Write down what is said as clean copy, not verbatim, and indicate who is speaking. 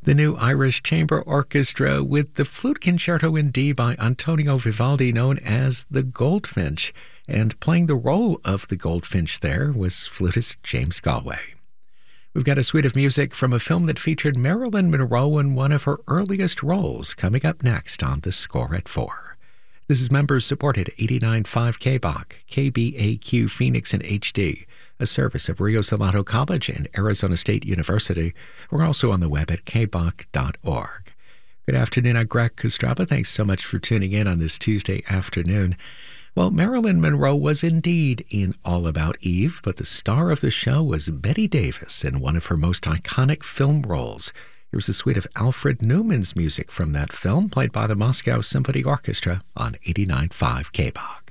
Speaker 1: The new Irish Chamber Orchestra with the Flute Concerto in D by Antonio Vivaldi, known as the Goldfinch. And playing the role of the Goldfinch there was flutist James Galway. We've got a suite of music from a film that featured Marilyn Monroe in one of her earliest roles coming up next on The Score at 4. This is members-supported 89.5 KBOC, KBAQ Phoenix and HD, a service of Rio Salado College and Arizona State University. We're also on the web at kbok.org. Good afternoon, I'm Greg Kostraba. Thanks so much for tuning in on this Tuesday afternoon. Well, Marilyn Monroe was indeed in All About Eve, but the star of the show was Bette Davis in one of her most iconic film roles. Here's a suite of Alfred Newman's music from that film, played by the Moscow Symphony Orchestra on 89.5 KBOC.